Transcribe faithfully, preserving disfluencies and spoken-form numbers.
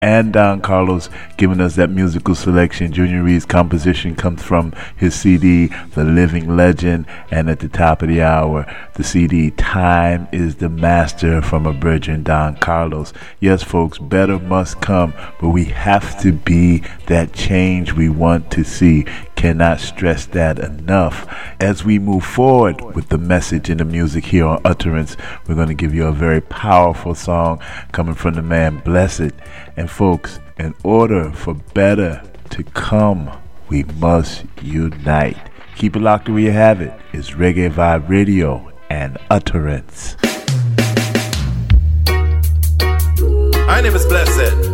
and Don Carlos giving us that musical selection. Junior Reed's composition comes from his C D, The Living Legend, and at the top of the hour, the C D, Time is the Master, from a brethren, Don Carlos. Yes, folks, better must come, but we have to be that change we want to see. Cannot stress that enough. As we move forward with the message and the music here on Utterance, we're going to give you a very powerful song coming from the man Blessed. And folks, in order for better to come, we must unite. Keep it locked where you have it. It's Reggae Vibe Radio and Utterance. My name is Blessed.